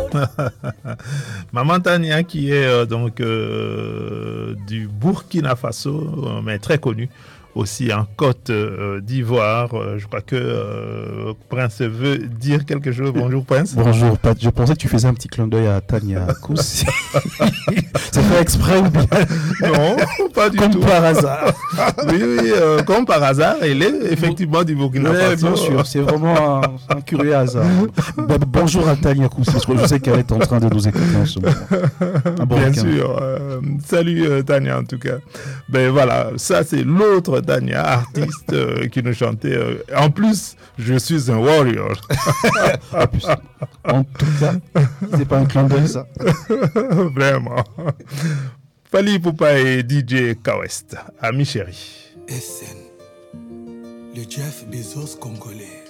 Maman Tania qui est du Burkina Faso, mais très connue aussi en Côte d'Ivoire. Je crois que Prince veut dire quelque chose. Bonjour Prince. Bonjour Pat. Je pensais que tu faisais un petit clin d'œil à Tania Kous. C'est fait exprès ou bien? Non, pas du tout. Comme par hasard. Oui, comme par hasard, elle est effectivement du Burkina Faso. Bien sûr, c'est vraiment un curieux hasard. Bonjour à Tania Kous. Je sais qu'elle est en train de nous écouter en ce moment. Bien sûr. Salut Tania en tout cas. Ben voilà, ça c'est l'autre Tania, artiste qui nous chantait. En plus, je suis un warrior. En tout cas, c'est pas un clin d'œil ça. Vraiment. Fally Ipupa et DJ Kawest, amis chéris. SN, le Jeff Bezos congolais.